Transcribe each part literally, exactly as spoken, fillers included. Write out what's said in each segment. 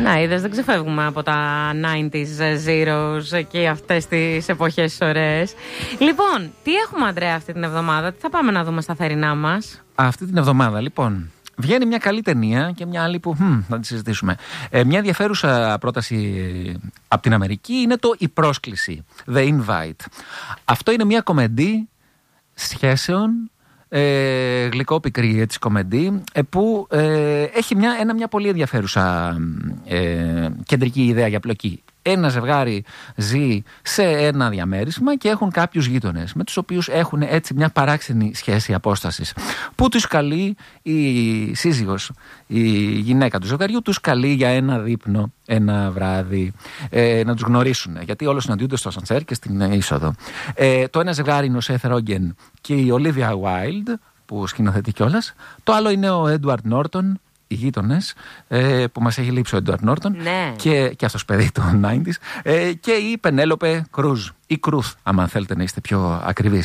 Να, είδες, δεν ξεφεύγουμε από τα ενενήντα zeros και αυτές τις εποχές ωραίες. Λοιπόν, τι έχουμε, Αντρέα, αυτή την εβδομάδα, τι θα πάμε να δούμε στα θερινά μας? Αυτή την εβδομάδα, λοιπόν, βγαίνει μια καλή ταινία και μια άλλη που hm, θα τη συζητήσουμε. Ε, μια ενδιαφέρουσα πρόταση από την Αμερική είναι το «Η πρόσκληση», The Invite. Αυτό είναι μια κομμεντή σχέσεων, ε, γλυκό-πικρή έτσι κομμεντή, ε, που ε, έχει μια, ένα, μια πολύ ενδιαφέρουσα ε, κεντρική ιδέα για πλοκή. Ένα ζευγάρι ζει σε ένα διαμέρισμα και έχουν κάποιους γείτονες με τους οποίους έχουν έτσι μια παράξενη σχέση απόστασης, που τους καλεί η σύζυγος, η γυναίκα του ζευγαριού τους καλεί για ένα δείπνο ένα βράδυ, ε, να τους γνωρίσουν, γιατί όλοι συναντιούνται στο ασανσέρ και στην είσοδο. Ε, το ένα ζευγάρι είναι ο Σεθ Ρόγκεν και η Olivia Wilde, που σκηνοθετεί κιόλας. Το άλλο είναι ο Έντουαρντ Νόρτον, οι γείτονες, ε, που μας έχει λείψει ο Έντουαρντ Νόρτον, ναι. και, και αυτός παιδί των ενενήντα, ε, και η Πενέλοπε Κρούζ, ή Κρούθ, άμα θέλετε να είστε πιο ακριβείς.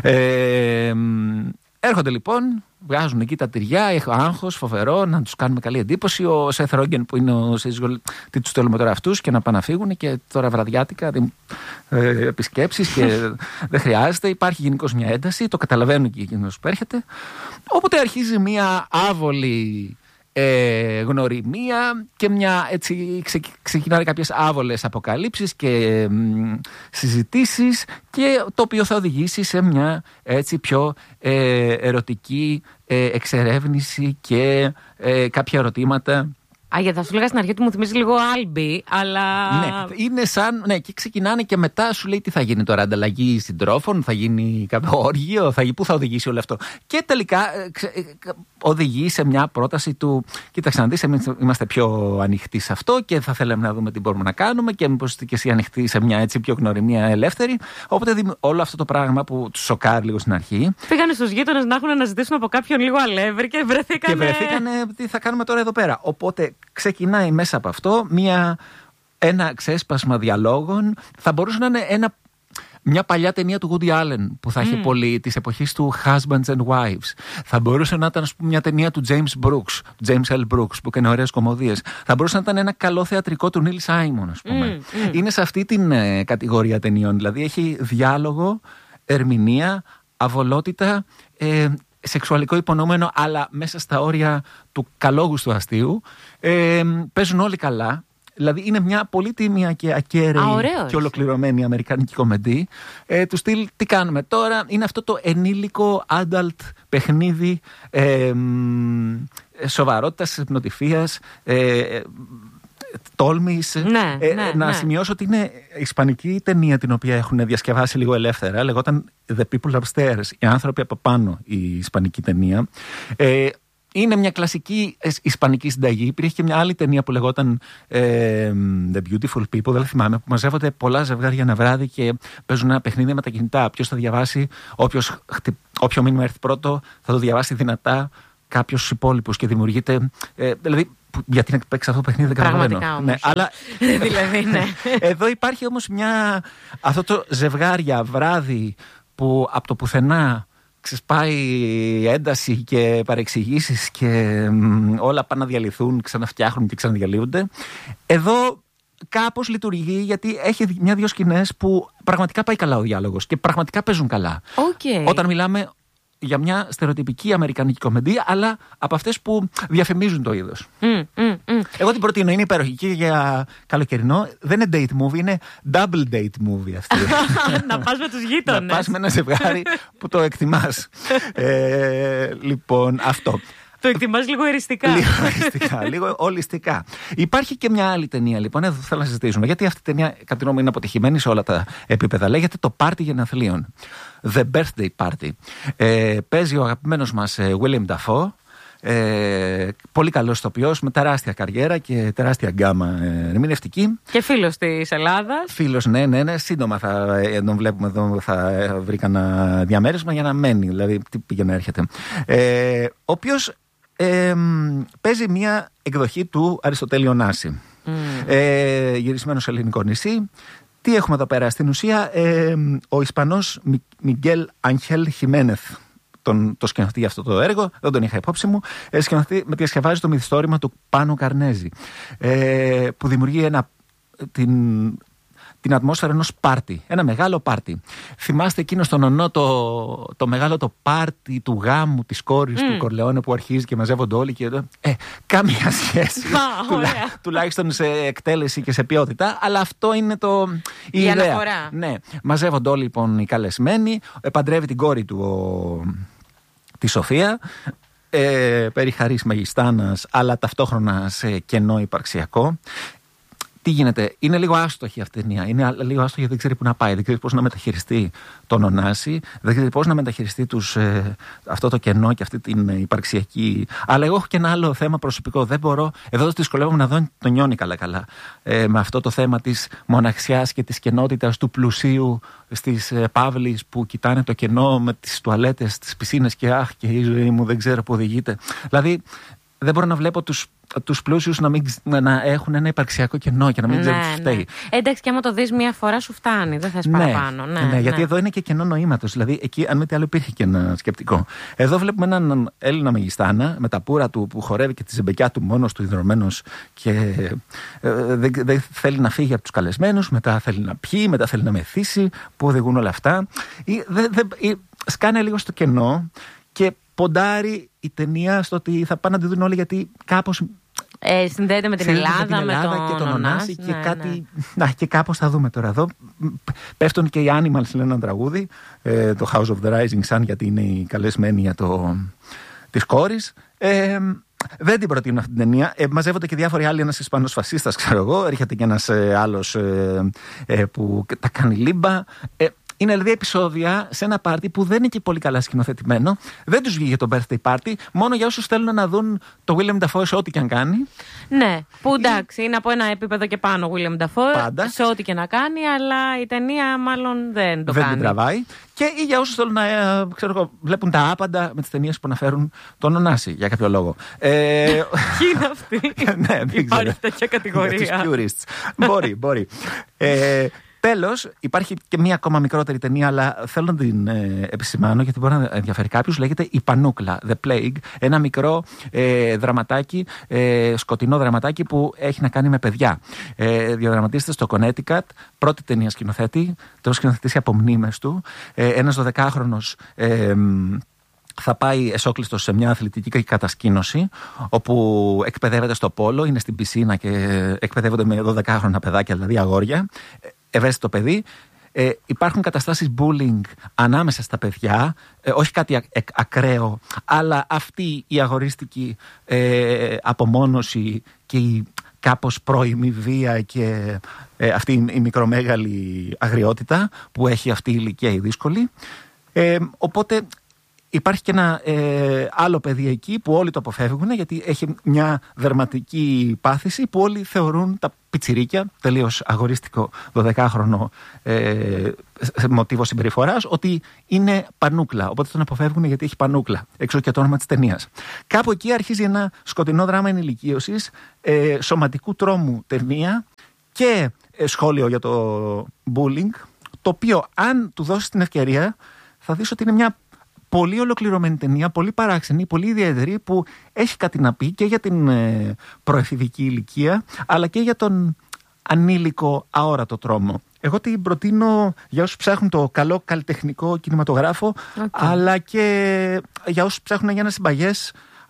Ε, έρχονται λοιπόν, βγάζουν εκεί τα τυριά, έχω άγχος φοβερό, να τους κάνουμε καλή εντύπωση. Ο Σεθ Ρόγκεν, που είναι ο σύζυγος, τι τους θέλουμε τώρα αυτούς και να πάνε να φύγουν, και τώρα βραδιάτικα ε, επισκέψεις και δεν χρειάζεται. Υπάρχει γενικώς μια ένταση, το καταλαβαίνουν και εκείνος που έρχεται. Όποτε αρχίζει μια άβολη Ε, γνωριμία και μια έτσι ξε, ξεκινάνε κάποιες άβολες αποκαλύψεις και μ, συζητήσεις, και το οποίο θα οδηγήσει σε μια έτσι πιο ε, ερωτική ε, εξερεύνηση και ε, κάποια ερωτήματα. Α, γιατί θα σου λέγα στην αρχή ότι μου θυμίζει λίγο Άλμπι, αλλά. Ναι, είναι σαν. Ναι, και ξεκινάνε και μετά σου λέει τι θα γίνει τώρα. Ανταλλαγή συντρόφων, θα γίνει κάποιο όργιο, θα, πού θα οδηγήσει όλο αυτό. Και τελικά ξε, οδηγεί σε μια πρόταση του. Κοίταξε να δεις, εμείς είμαστε πιο ανοιχτοί σε αυτό και θα θέλαμε να δούμε τι μπορούμε να κάνουμε, και μήπως είστε και εσύ ανοιχτοί σε μια έτσι πιο γνωριμία ελεύθερη. Οπότε όλο αυτό το πράγμα που του σοκάρει λίγο στην αρχή. Πήγανε στους γείτονες να έχουν να ζητήσουν από κάποιον λίγο αλεύρι και βρεθήκανε. Και βρεθήκανε τι θα κάνουμε τώρα εδώ πέρα. Οπότε ξεκινάει μέσα από αυτό μια, ένα ξέσπασμα διαλόγων. Θα μπορούσε να είναι ένα, μια παλιά ταινία του Woody Allen που θα είχε mm. πολύ, της εποχής του Husbands and Wives. Θα μπορούσε να ήταν, ας πούμε, μια ταινία του James Brooks, James L. Brooks, που έκανε ωραίες κομμωδίες. Θα μπορούσε να ήταν ένα καλό θεατρικό του Neil Simon, ας πούμε. Mm. Mm. Είναι σε αυτή την ε, κατηγορία ταινιών. Δηλαδή έχει διάλογο, ερμηνεία, αβολότητα, ε, σεξουαλικό υπονοούμενο, αλλά μέσα στα όρια του καλόγουστου αστείου. Ε, παίζουν όλοι καλά. Δηλαδή είναι μια πολύ τίμια και ακέραιη και ολοκληρωμένη αμερικανική κομμεντή. Ε, του στυλ, τι κάνουμε τώρα? Είναι αυτό το ενήλικο adult παιχνίδι ε, σοβαρότητας, υπνοτυφίας, ε, τόλμης. Ναι, ε, ναι, να ναι. σημειώσω ότι είναι ισπανική ταινία την οποία έχουν διασκευάσει λίγο ελεύθερα. Λεγόταν The People Upstairs, οι άνθρωποι από πάνω, η ισπανική ταινία. Ε, είναι μια κλασική ισπανική συνταγή. Υπήρχε και μια άλλη ταινία που λεγόταν ε, The Beautiful People, δεν θυμάμαι, που μαζεύονται πολλά ζευγάρια ένα βράδυ και παίζουν ένα παιχνίδι με τα κινητά. Ποιος θα διαβάσει, όποιος, όποιο μήνυμα έρθει πρώτο θα το διαβάσει δυνατά κάποιος υπόλοιπους, και δημιουργείται. Ε, δηλαδή, γιατί να παίξει αυτό το παιχνίδι δεν καταλαβαίνω. Πραγματικά όμως. Ναι, αλλά δηλαδή, ναι. Εδώ υπάρχει όμως μια, αυτό το ζευγάρια βράδυ που από το πουθενά ξεσπάει ένταση και παρεξηγήσεις και μ, όλα πάνε να διαλυθούν, ξαναφτιάχνουν και ξαναδιαλύονται. Εδώ κάπως λειτουργεί, γιατί έχει μια-δυο σκηνές που πραγματικά πάει καλά ο διάλογος και πραγματικά παίζουν καλά. Okay. Όταν μιλάμε για μια στερεοτυπική αμερικανική κομμεντία, αλλά από αυτές που διαφημίζουν το είδος. Mm, mm, mm. Εγώ την προτείνω, είναι υπέροχη και για καλοκαιρινό. Δεν είναι date movie, είναι double date movie αυτή. Να πας με τους γείτονες. Να πας με ένα ζευγάρι που το εκτιμάς. ε, λοιπόν, αυτό. Το εκτιμάς λίγο εριστικά. Λίγο εριστικά, λίγο ολιστικά. Υπάρχει και μια άλλη ταινία, λοιπόν, εδώ θέλω να συζητήσουμε. Γιατί αυτή η ταινία, κατά την γνώμη μου, είναι αποτυχημένη σε όλα τα επίπεδα. Λέγεται το Πάρτι Γενεθλίων. The Birthday Party. Ε, παίζει ο αγαπημένος μας William Dafoe. Ε, πολύ καλός ηθοποιός, με τεράστια καριέρα και τεράστια γκάμα ε, ερμηνευτική. Και φίλος της Ελλάδας. Φίλος, ναι, ναι, ναι. Σύντομα θα ε, τον βλέπουμε εδώ, θα ε, βρει κανένα διαμέρισμα για να μένει. Δηλαδή, τι πήγε να έρχεται. Ε, ο οποίος ε, παίζει μια εκδοχή του Αριστοτέλη Ωνάση. Mm. Ε, γυρισμένο σε ελληνικό νησί. Τι έχουμε εδώ πέρα? Στην ουσία, ε, ο Ισπανός Μιγγέλ Αγχέλ Χιμένεθ τον, το σκηνοθετεί για αυτό το έργο, δεν τον είχα υπόψη μου. Ε, σκηνοθετεί, με διασκευάζει το μυθιστόρημα του Πάνο Καρνέζη, ε, που δημιουργεί ένα, την, την ατμόσφαιρα ενός πάρτι, ένα μεγάλο πάρτι. Θυμάστε εκείνο στον ονό το, το μεγάλο το πάρτι του γάμου της κόρης mm. του Κορλεόνε που αρχίζει και μαζεύονται όλοι και ε, κάμια σχέση τουλά, τουλάχιστον σε εκτέλεση και σε ποιότητα, αλλά αυτό είναι το, η, η ιδέα. Αναφορά. Ναι, μαζεύονται όλοι λοιπόν οι καλεσμένοι, παντρεύει την κόρη του ο, τη Σοφία, ε, περιχαρής μεγιστάνας, αλλά ταυτόχρονα σε κενό υπαρξιακό. Τι γίνεται, είναι λίγο άστοχη αυτή η ταινία. Είναι λίγο άστοχη γιατί δεν ξέρει πού να πάει, δεν ξέρει πώς να μεταχειριστεί τον Ωνάση, δεν ξέρει πώς να μεταχειριστεί τους, ε, αυτό το κενό και αυτή την ε, υπαρξιακή. Αλλά εγώ έχω και ένα άλλο θέμα προσωπικό. Δεν μπορώ, εδώ δυσκολεύομαι να δω το νιώνει καλά-καλά. Ε, με αυτό το θέμα της μοναξιάς και της κενότητας του πλουσίου στις ε, παύλεις που κοιτάνε το κενό με τις τουαλέτες, τις πισίνες και αχ, και η ζωή μου δεν ξέρω που οδηγείται. Δηλαδή, δεν μπορώ να βλέπω τους τους πλούσιους να, μην, να έχουν ένα υπαρξιακό κενό και να μην ναι, ξέρουν τι σου φταίει. Ναι. Εντάξει, και άμα το δεις μία φορά σου φτάνει, δεν θες ναι, παραπάνω. Ναι, ναι, ναι, γιατί ναι. εδώ είναι και κενό νοήματος. Δηλαδή, εκεί, αν μη τι άλλο, υπήρχε και ένα σκεπτικό. Εδώ βλέπουμε έναν Έλληνα μεγιστάνα με τα πουρα του που χορεύει και τη ζεμπεκιά του μόνος του ιδρωμένος και ε, δεν δε θέλει να φύγει από τους καλεσμένους, μετά θέλει να πιει, μετά θέλει να μεθύσει. Πού οδηγούν όλα αυτά. Ή, δε, δε, ή, σκάνε λίγο στο κενό και ποντάρει η ταινία στο ότι θα πάνε να τη δουν όλοι γιατί κάπως. Ε, συνδέεται με την Ελλάδα, με, την Ελλάδα με τον, και τον Ωνάση και, ναι, κάτι, ναι. Να, και κάπως θα δούμε τώρα εδώ. Πέφτουν και οι Animals, λένε ένα τραγούδι, ε, το House of the Rising Sun, γιατί είναι η καλεσμένη για το, της κόρης. Ε, δεν την προτείνω αυτή την ταινία. Ε, μαζεύονται και διάφοροι άλλοι, ένας Ισπανός φασίστας, ξέρω εγώ. Έρχεται και ένας ε, άλλος ε, ε, που τα κάνει λίμπα. Ε, Είναι δηλαδή επεισόδια σε ένα πάρτι που δεν είναι και πολύ καλά σκηνοθετημένο. Δεν τους βγήκε το birthday party. Μόνο για όσους θέλουν να δουν το Willem Dafoe σε ό,τι και αν κάνει. Ναι, που εντάξει, είναι από ένα επίπεδο και πάνω ο Willem Dafoe. Πάντα. Σε ό,τι και να κάνει, αλλά η ταινία μάλλον δεν το δεν κάνει. Δεν την τραβάει. Και ή για όσους θέλουν να ξέρω εγώ, βλέπουν τα άπαντα με τις ταινίες που αναφέρουν τον Ωνάση για κάποιο λόγο. Ε, Ποιοι είναι αυτοί? Ναι, υπάρχει τέτοια κατηγορία. Τους purists. Μπορεί, μπορεί. Ε, Τέλος, υπάρχει και μία ακόμα μικρότερη ταινία, αλλά θέλω να την ε, επισημάνω γιατί μπορεί να ενδιαφέρει κάποιους. Λέγεται Η Πανούκλα, The Plague. Ένα μικρό ε, δραματάκι, ε, σκοτεινό δραματάκι που έχει να κάνει με παιδιά. Ε, διαδραματίζεται στο Connecticut, πρώτη ταινία σκηνοθέτη, το σκηνοθετήσει από μνήμες του. Ε, ένας δωδεκάχρονος. Ε, θα πάει εσόκλειστος σε μια αθλητική κατασκήνωση όπου εκπαιδεύεται στο πόλο, είναι στην πισίνα και εκπαιδεύονται με δωδεκάχρονα παιδάκια, δηλαδή αγόρια. Ευαίσθητο παιδί. Ε, υπάρχουν καταστάσεις bullying ανάμεσα στα παιδιά, ε, όχι κάτι ακ, ακ, ακραίο, αλλά αυτή η αγορίστικη ε, απομόνωση και η κάπως πρώιμη βία και ε, αυτή η, η μικρομέγαλη αγριότητα που έχει αυτή η ηλικία η δύσκολη. Ε, οπότε υπάρχει και ένα ε, άλλο παιδί εκεί που όλοι το αποφεύγουν γιατί έχει μια δερματική πάθηση που όλοι θεωρούν τα πιτσιρίκια, τελείως αγορίστικο δωδεκάχρονο ε, μοτίβο συμπεριφοράς, ότι είναι πανούκλα. Οπότε τον αποφεύγουν γιατί έχει πανούκλα. Έξω και το όνομα της ταινίας. Κάπου εκεί αρχίζει ένα σκοτεινό δράμα ενηλικίωσης, ε, σωματικού τρόμου ταινία και ε, σχόλιο για το bullying, το οποίο αν του δώσεις την ευκαιρία θα δεις ότι είναι μια πολύ ολοκληρωμένη ταινία, πολύ παράξενη, πολύ ιδιαίτερη που έχει κάτι να πει και για την ε, προεφηβική ηλικία αλλά και για τον ανήλικο αόρατο τρόμο. Εγώ την προτείνω για όσους ψάχνουν το καλό καλλιτεχνικό κινηματογράφο okay. αλλά και για όσους ψάχνουν για ένα συμπαγές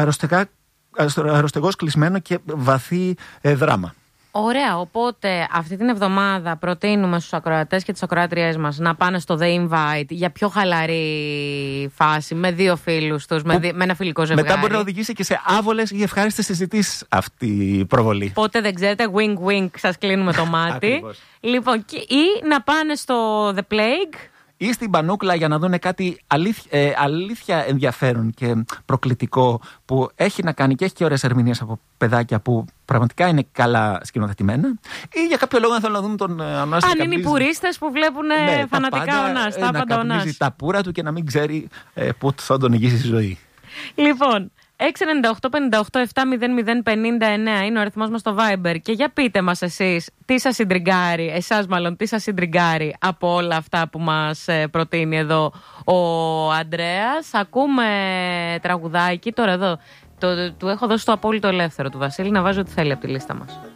αεροστεγώς κλεισμένο και βαθύ ε, δράμα. Ωραία, οπότε αυτή την εβδομάδα προτείνουμε στους ακροατές και τις ακροάτριές μας να πάνε στο The Invite για πιο χαλαρή φάση, με δύο φίλους τους, με, δι... με ένα φιλικό ζευγάρι. Μετά μπορεί να οδηγήσει και σε άβολες ή ευχάριστες συζητήσεις αυτή η προβολή. Οπότε δεν ξέρετε, wink wink, σας κλείνουμε το μάτι. Λοιπόν, και... ή να πάνε στο The Plague ή στην Πανούκλα για να δουν κάτι αλήθεια, ε, αλήθεια ενδιαφέρον και προκλητικό που έχει να κάνει και έχει και ωραίες ερμηνείες από παιδάκια που πραγματικά είναι καλά σκηνοθετημένα, ή για κάποιο λόγο να θέλουν να δουν τον Ωνάση. Αν είναι οι πουρίστες που βλέπουν ναι, φανατικά Ωνάση, τα πάντα Ωνάση. Να καπνίζει τα πουρα του και να μην ξέρει ε, πού θα τον ηγήσει η ζωή. Λοιπόν, έξι εννιά οκτώ πέντε οκτώ επτά μηδέν μηδέν πέντε εννέα είναι ο αριθμός μας στο Viber. Και για πείτε μας εσείς τι σας συντριγκάρει, εσάς μάλλον τι σας συντριγκάρει από όλα αυτά που μας προτείνει εδώ ο Ανδρέας. Ακούμε τραγουδάκι τώρα εδώ. Το, του έχω δώσει το απόλυτο ελεύθερο του Βασίλη να βάζει ό,τι θέλει από τη λίστα μας.